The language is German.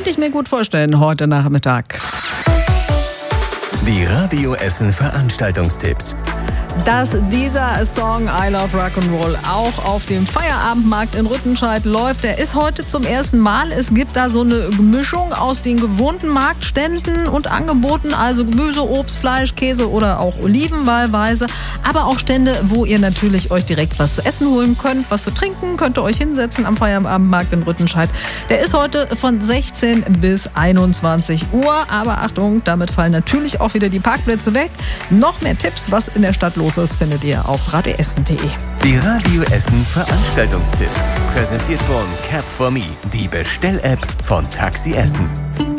Könnte ich mir gut vorstellen heute Nachmittag. Die Radio Essen Veranstaltungstipps. Dass dieser Song I Love Rock'n'Roll auch auf dem Feierabendmarkt in Rüttenscheid läuft. Der ist heute zum ersten Mal. Es gibt da so eine Mischung aus den gewohnten Marktständen und Angeboten, also Gemüse, Obst, Fleisch, Käse oder auch Oliven wahlweise. Aber auch Stände, wo ihr natürlich euch direkt was zu essen holen könnt, was zu trinken, könnt ihr euch hinsetzen am Feierabendmarkt in Rüttenscheid. Der ist heute von 16 bis 21 Uhr. Aber Achtung, damit fallen natürlich auch wieder die Parkplätze weg. Noch mehr Tipps, was in der Stadt los ist, findet ihr auf radioessen.de. Die Radio Essen Veranstaltungstipps. Präsentiert von Cap4Me, die Bestell-App von Taxi Essen.